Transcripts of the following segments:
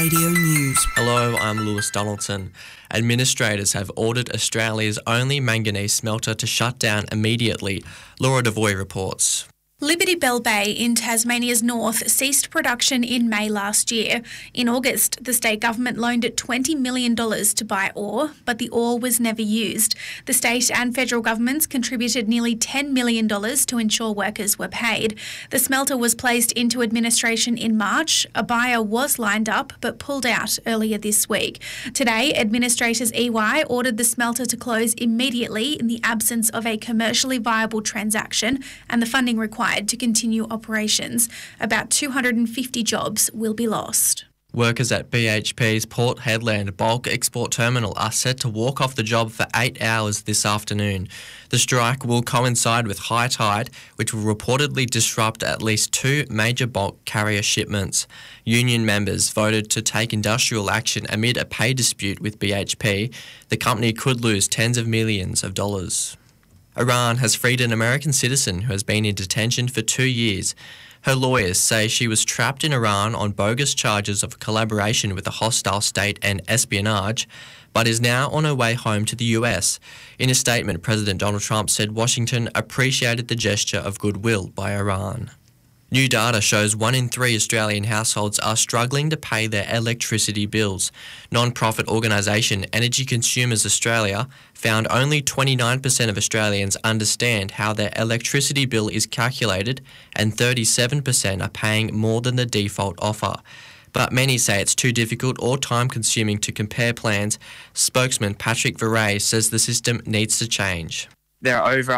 Radio News. Hello, I'm Lewis Donaldson. Administrators have ordered Australia's only manganese smelter to shut down immediately, Laura Devoy reports. Liberty Bell Bay in Tasmania's north ceased production in May last year. In August, the state government loaned it $20 million to buy ore, but the ore was never used. The state and federal governments contributed nearly $10 million to ensure workers were paid. The smelter was placed into administration in March. A buyer was lined up but pulled out earlier this week. Today, administrators EY ordered the smelter to close immediately in the absence of a commercially viable transaction and the funding required to continue operations. About 250 jobs will be lost. Workers at BHP's Port Hedland bulk export terminal are set to walk off the job for 8 hours this afternoon. The strike will coincide with high tide, which will reportedly disrupt at least 2 major bulk carrier shipments. Union members voted to take industrial action amid a pay dispute with BHP. The company could lose tens of millions of dollars. Iran has freed an American citizen who has been in detention for 2 years. Her lawyers say she was trapped in Iran on bogus charges of collaboration with a hostile state and espionage, but is now on her way home to the US. In a statement, President Donald Trump said Washington appreciated the gesture of goodwill by Iran. New data shows 1 in 3 Australian households are struggling to pay their electricity bills. Non-profit organisation Energy Consumers Australia found only 29% of Australians understand how their electricity bill is calculated, and 37% are paying more than the default offer. But many say it's too difficult or time-consuming to compare plans. Spokesman Patrick Verrey says the system needs to change. There are over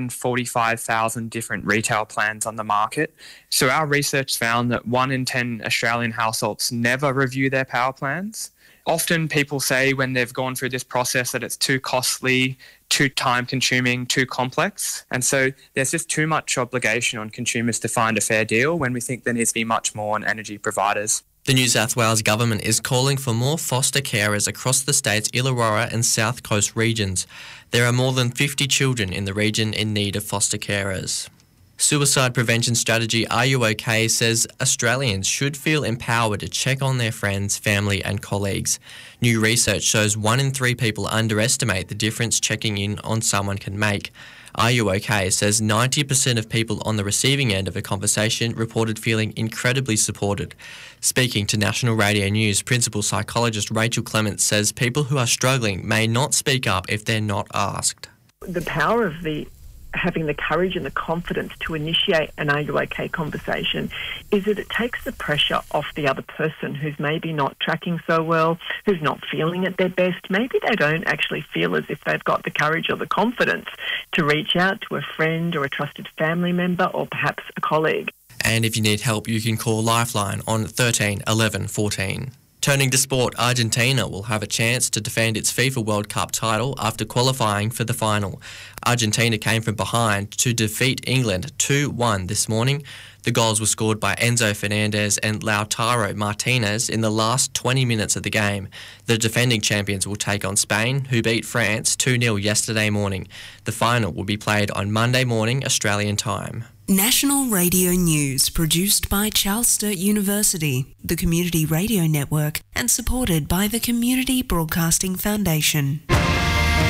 145,000 different retail plans on the market. So our research found that 1 in 10 Australian households never review their power plans. Often people say when they've gone through this process that it's too costly, too time-consuming, too complex. And so there's just too much obligation on consumers to find a fair deal when we think there needs to be much more on energy providers. The New South Wales government is calling for more foster carers across the state's Illawarra and South Coast regions. There are more than 50 children in the region in need of foster carers. Suicide prevention strategy Are You OK? Says Australians should feel empowered to check on their friends, family and colleagues. New research shows 1 in 3 people underestimate the difference checking in on someone can make. Are You OK? Says 90% of people on the receiving end of a conversation reported feeling incredibly supported. Speaking to National Radio News, principal psychologist Rachel Clements says people who are struggling may not speak up if they're not asked. The power of having the courage and the confidence to initiate an Are You OK conversation is that it takes the pressure off the other person who's maybe not tracking so well, who's not feeling at their best. Maybe they don't actually feel as if they've got the courage or the confidence to reach out to a friend or a trusted family member or perhaps a colleague. And if you need help, you can call Lifeline on 13 11 14. Turning to sport, Argentina will have a chance to defend its FIFA World Cup title after qualifying for the final. Argentina came from behind to defeat England 2-1 this morning. The goals were scored by Enzo Fernandez and Lautaro Martinez in the last 20 minutes of the game. The defending champions will take on Spain, who beat France 2-0 yesterday morning. The final will be played on Monday morning, Australian time. National Radio News, produced by Charles Sturt University, the Community Radio Network, and supported by the Community Broadcasting Foundation.